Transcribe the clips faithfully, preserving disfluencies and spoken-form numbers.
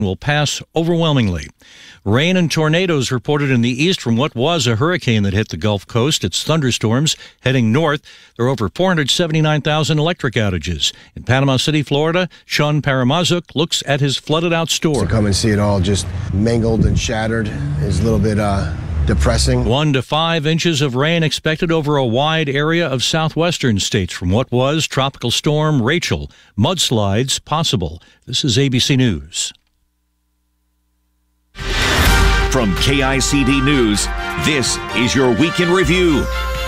will pass overwhelmingly. Rain and tornadoes reported in the east from what was a hurricane that hit the Gulf Coast. It's thunderstorms heading north. There are over four hundred seventy-nine thousand electric outages. In Panama City, Florida, Sean Paramazuk looks at his flooded-out store. To come and see it all just mangled and shattered is a little bit uh, depressing. One to five inches of rain expected over a wide area of southwestern states from what was Tropical Storm Rachel. Mudslides possible. This is A B C News. From K I C D News, this is your Week in Review.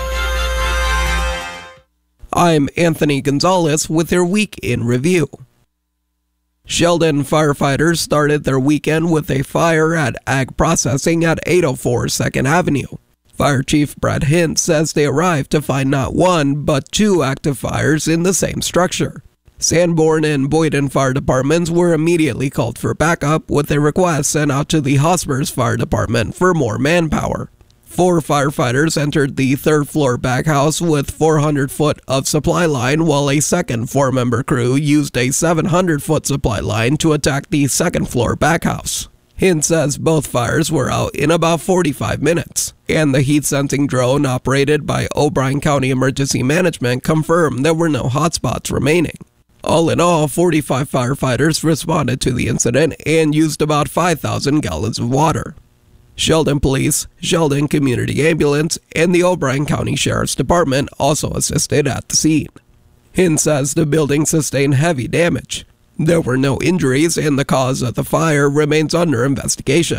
I'm Anthony Gonzalez with your Week in Review. Sheldon firefighters started their weekend with a fire at Ag Processing at eight oh four second Avenue. Fire Chief Brad Hint says they arrived to find not one, but two active fires in the same structure. Sanborn and Boyden fire departments were immediately called for backup with a request sent out to the Hospers Fire Department for more manpower. Four firefighters entered the third floor backhouse with four hundred foot of supply line, while a second four-member crew used a seven hundred foot supply line to attack the second floor backhouse. Hint says both fires were out in about forty-five minutes, and the heat-sensing drone operated by O'Brien County Emergency Management confirmed there were no hotspots remaining. All in all, forty-five firefighters responded to the incident and used about five thousand gallons of water. Sheldon Police, Sheldon Community Ambulance, and the O'Brien County Sheriff's Department also assisted at the scene. Hint says the building sustained heavy damage. There were no injuries, and the cause of the fire remains under investigation.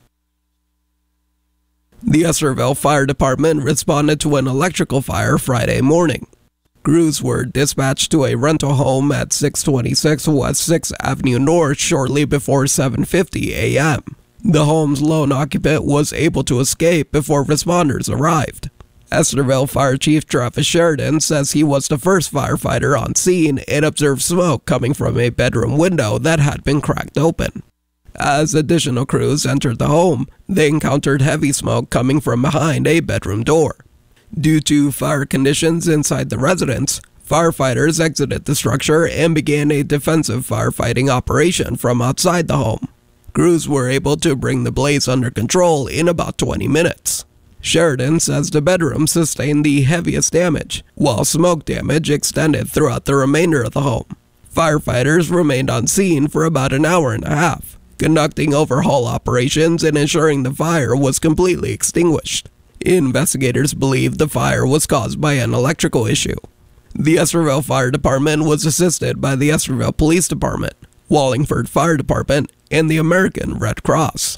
The Estherville Fire Department responded to an electrical fire Friday morning. Crews were dispatched to a rental home at six twenty-six West sixth Avenue North shortly before seven fifty a m The home's lone occupant was able to escape before responders arrived. Estherville Fire Chief Travis Sheridan says he was the first firefighter on scene and observed smoke coming from a bedroom window that had been cracked open. As additional crews entered the home, they encountered heavy smoke coming from behind a bedroom door. Due to fire conditions inside the residence, firefighters exited the structure and began a defensive firefighting operation from outside the home. Crews were able to bring the blaze under control in about twenty minutes. Sheridan says the bedroom sustained the heaviest damage, while smoke damage extended throughout the remainder of the home. Firefighters remained on scene for about an hour and a half, conducting overhaul operations and ensuring the fire was completely extinguished. Investigators believe the fire was caused by an electrical issue. The Estherville Fire Department was assisted by the Estherville Police Department, Wallingford Fire Department, and the American Red Cross.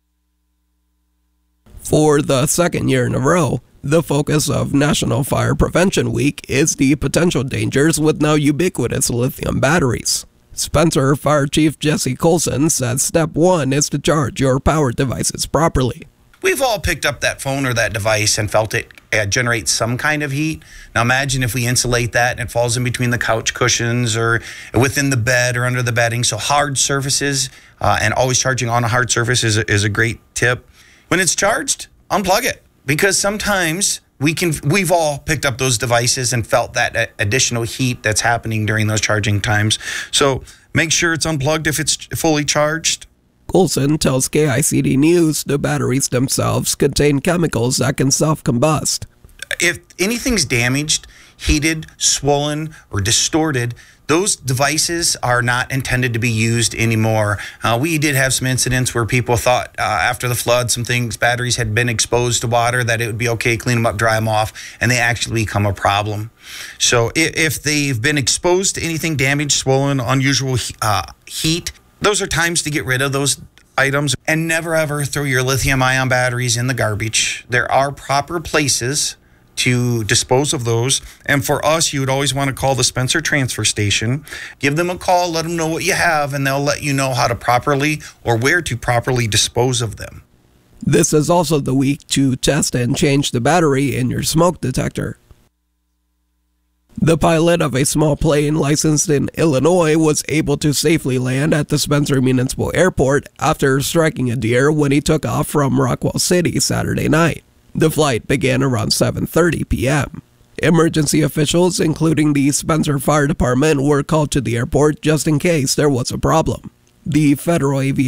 For the second year in a row, the focus of National Fire Prevention Week is the potential dangers with now ubiquitous lithium batteries. Spencer Fire Chief Jesse Colson says step one is to charge your power devices properly. We've all picked up that phone or that device and felt it uh, generate some kind of heat. Now imagine if we insulate that and it falls in between the couch cushions or within the bed or under the bedding. So hard surfaces uh, and always charging on a hard surface is a, is a great tip. When it's charged, unplug it, because sometimes we can, we've all picked up those devices and felt that additional heat that's happening during those charging times. So make sure it's unplugged if it's fully charged. Colson tells K I C D News the batteries themselves contain chemicals that can self-combust. If anything's damaged, heated, swollen, or distorted, those devices are not intended to be used anymore. Uh, we did have some incidents where people thought uh, after the flood, some things, batteries had been exposed to water, that it would be okay, clean them up, dry them off, and they actually become a problem. So if, if they've been exposed to anything damaged, swollen, unusual uh, heat, those are times to get rid of those items. And never ever throw your lithium ion batteries in the garbage. There are proper places to dispose of those. And for us, you would always want to call the Spencer Transfer Station. Give them a call, let them know what you have, and they'll let you know how to properly or where to properly dispose of them. This is also the week to test and change the battery in your smoke detector. The pilot of a small plane licensed in Illinois was able to safely land at the Spencer Municipal Airport after striking a deer when he took off from Rockwell City Saturday night. The flight began around seven thirty p m Emergency officials, including the Spencer Fire Department, were called to the airport just in case there was a problem. The Federal Aviation